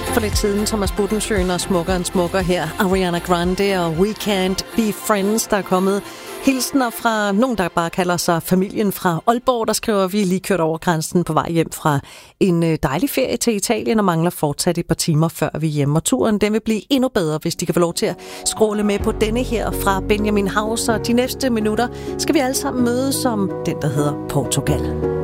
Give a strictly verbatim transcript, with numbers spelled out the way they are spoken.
For lidt siden, Thomas Budensjøen og Smukker en Smukker her, Ariana Grande og We Can't Be Friends, der er kommet hilsener fra nogen, der bare kalder sig familien fra Aalborg, der skriver, vi lige kørt over grænsen på vej hjem fra en dejlig ferie til Italien og mangler fortsat et par timer, før vi er hjemme. Og turen, den vil blive endnu bedre, hvis de kan få lov til at scrolle med på denne her fra Benjamin Haus, og de næste minutter skal vi alle sammen mødes som den, der hedder Portugal.